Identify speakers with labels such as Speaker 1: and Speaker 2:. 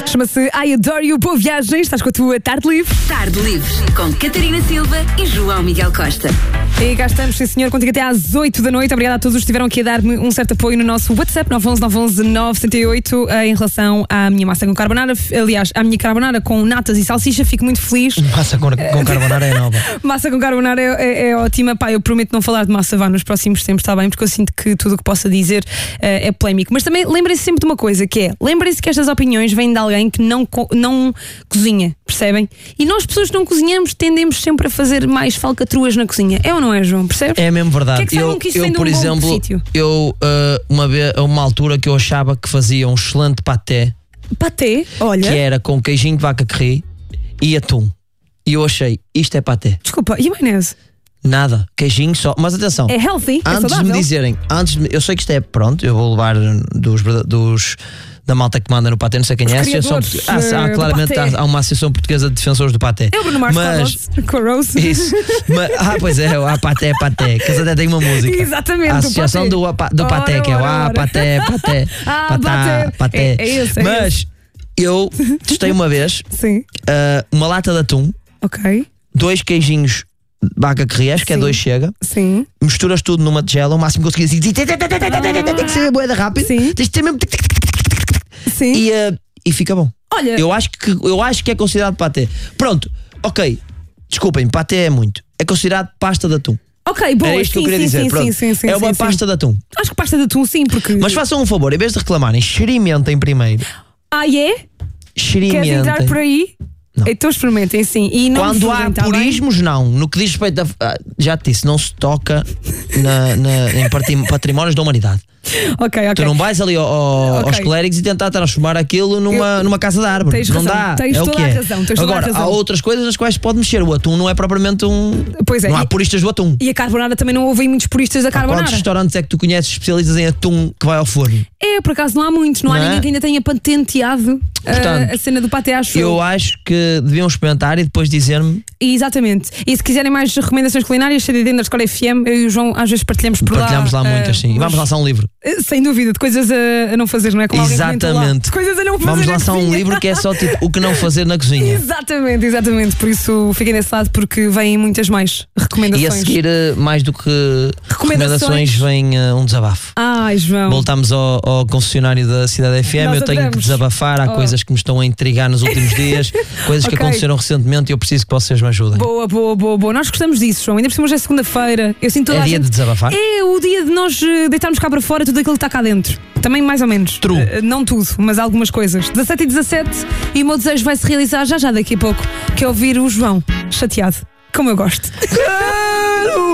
Speaker 1: Chama-se I Adore You. Boa viagem, estás com a tua Tarde Livre.
Speaker 2: Tarde Livre, com Catarina Silva e João Miguel Costa.
Speaker 1: E cá estamos, sim senhor, contigo até às 8 da noite. Obrigada a todos os que estiveram aqui a dar-me um certo apoio no nosso WhatsApp 911-911-978 em relação à minha massa com carbonara. Aliás, à minha carbonara com natas e salsicha. Fico muito feliz.
Speaker 3: Massa com carbonara é nova.
Speaker 1: Massa com carbonara é ótima. Pá, eu prometo não falar de massa vá nos próximos tempos, está bem? Porque eu sinto que tudo o que possa dizer é polémico. Mas também lembrem-se sempre de uma coisa, que é, lembrem-se que estas opiniões vêm de alguém que não cozinha, percebem? E nós, pessoas que não cozinhamos, tendemos sempre a fazer mais falcatruas na cozinha. É ou não é, João? Percebes?
Speaker 3: É mesmo verdade.
Speaker 1: Que é que sabem que isso vem de um
Speaker 3: por
Speaker 1: bom
Speaker 3: exemplo,
Speaker 1: sítio?
Speaker 3: uma altura que eu achava que fazia um excelente paté.
Speaker 1: Paté? Olha.
Speaker 3: Que era com queijinho de vaca curry e atum. E eu achei, isto é paté.
Speaker 1: Desculpa, e a maionese?
Speaker 3: Nada, queijinho só. Mas atenção,
Speaker 1: é healthy,
Speaker 3: antes
Speaker 1: é saudável.
Speaker 3: de me dizerem, eu sei que isto é pronto, eu vou levar da malta que manda no paté, não sei quem é. Claramente há uma associação portuguesa de defensores do paté.
Speaker 1: É o Bruno Mars com a Rose.
Speaker 3: Isso. Pois é, o paté, que eles até têm uma música.
Speaker 1: Exatamente.
Speaker 3: A associação do paté, que é o paté. Paté.
Speaker 1: É esse.
Speaker 3: Mas eu testei uma vez.
Speaker 1: Sim.
Speaker 3: Uma lata de atum.
Speaker 1: Ok.
Speaker 3: 2 queijinhos de vaca curry, que é 2 chega.
Speaker 1: Sim.
Speaker 3: Misturas tudo numa tigela, o máximo que conseguires. Tem que ser boeda rápido.
Speaker 1: Sim.
Speaker 3: Tens de ter mesmo.
Speaker 1: Sim.
Speaker 3: E fica bom.
Speaker 1: Olha.
Speaker 3: Eu acho que é considerado paté. Pronto, ok. Desculpem, paté é muito. É considerado pasta de atum.
Speaker 1: Ok, boa.
Speaker 3: É isto que eu queria dizer.
Speaker 1: Sim,
Speaker 3: é uma pasta de atum.
Speaker 1: Acho que pasta de atum, sim, porque.
Speaker 3: Mas façam um favor, em vez de reclamarem, experimentem primeiro.
Speaker 1: É?
Speaker 3: Experimentem.
Speaker 1: Queres entrar por aí? Não. Então experimentem, sim. E não
Speaker 3: quando há
Speaker 1: tá
Speaker 3: purismos, bem? Não. No que diz respeito já te disse, não se toca em patrimónios da humanidade.
Speaker 1: Ok.
Speaker 3: Tu não vais ali aos clérigos e tentar transformar aquilo numa casa de árvore. Não dá.
Speaker 1: Tens
Speaker 3: é o que é.
Speaker 1: Razão,
Speaker 3: agora, há outras coisas nas quais pode mexer. O atum não é propriamente um.
Speaker 1: Pois é.
Speaker 3: Não há puristas do atum.
Speaker 1: E a carbonara também não houve muitos puristas da carbonara.
Speaker 3: Quantos restaurantes é que tu conheces especialistas em atum que vai ao forno?
Speaker 1: Por acaso não há muitos. Não há ninguém que ainda tenha patenteado a cena do paté, acho
Speaker 3: eu acho que deviam experimentar e depois dizer-me.
Speaker 1: Exatamente. E se quiserem mais recomendações culinárias, CDD_FM, eu e o João às vezes partilhamos por lá.
Speaker 3: Partilhamos lá muitas, sim. E vamos lançar um livro.
Speaker 1: Sem dúvida, de coisas a não fazer, não é? Como
Speaker 3: exatamente.
Speaker 1: De coisas a não fazer.
Speaker 3: Vamos lançar um livro que é só tipo o que não fazer na cozinha.
Speaker 1: Exatamente. Por isso fiquem desse lado porque vêm muitas mais recomendações.
Speaker 3: E a seguir, mais do que recomendações vem um desabafo.
Speaker 1: Ai, João.
Speaker 3: Voltamos ao concessionário da Cidade FM. Eu tenho que desabafar. Há coisas que me estão a intrigar nos últimos dias, coisas que aconteceram recentemente e eu preciso que vocês me ajudem.
Speaker 1: Boa. Nós gostamos disso, João. Ainda por cima hoje é segunda-feira. Eu sinto toda
Speaker 3: dia de desabafar?
Speaker 1: É o dia de nós deitarmos cá para fora tudo aquilo que está cá dentro. Também mais ou menos.
Speaker 3: True.
Speaker 1: Não tudo, mas algumas coisas. 17h17 e o meu desejo vai se realizar já daqui a pouco, que é ouvir o João chateado, como eu gosto.